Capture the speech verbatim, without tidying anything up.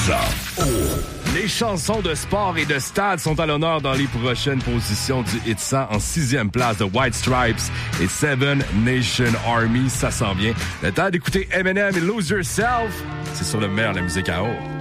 ça. Oh. Les chansons de sport et de stade sont à l'honneur dans les prochaines positions du Hit cent. En sixième place, de White Stripes et Seven Nation Army. Ça s'en vient. Le temps d'écouter Eminem et Lose Yourself. C'est sur le meilleur de la musique à haut.